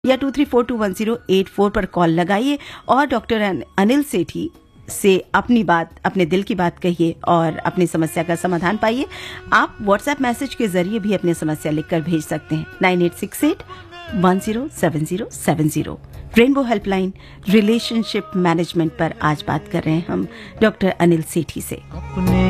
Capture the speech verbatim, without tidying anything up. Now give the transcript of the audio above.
या to three four to one zero eight four पर call लगाइए और डॉक्टर अनिल सेठी से अपनी बात, अपने दिल की बात कहिए और अपनी समस्या का समाधान पाइए। आप व्हाट्सएप मैसेज के जरिए भी अपनी समस्या लिखकर भेज सकते हैं nine eight six eight one zero seven zero seven zero. Rainbow helpline relationship management पर आज बात कर रहे हैं हम डॉक्टर अनिल सेठी से।